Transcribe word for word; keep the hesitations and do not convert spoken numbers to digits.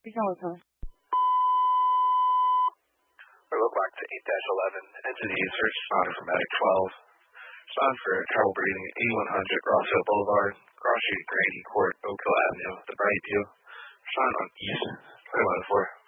Speaking with who? Or look back to eight dash eleven. Entity search responder for Medic twelve. Respond for trouble breathing at eighty-one hundred Rossville Boulevard, Cross Street, Grady Court, Oak Hill Avenue, The Bright View. Respond on East twenty-one oh four.